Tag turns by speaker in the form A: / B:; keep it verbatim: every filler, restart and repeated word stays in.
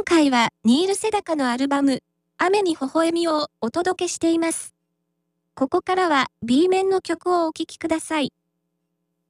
A: 今回はニール・セダカのアルバム、雨に微笑みをお届けしています。ここからは B 面の曲をお聴きください。